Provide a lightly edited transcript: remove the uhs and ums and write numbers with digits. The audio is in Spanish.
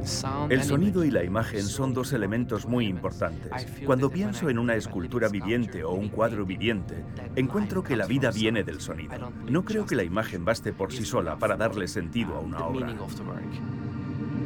El sonido y la imagen son dos elementos muy importantes. Cuando pienso en una escultura viviente o un cuadro viviente, encuentro que la vida viene del sonido. No creo que la imagen baste por sí sola para darle sentido a una obra.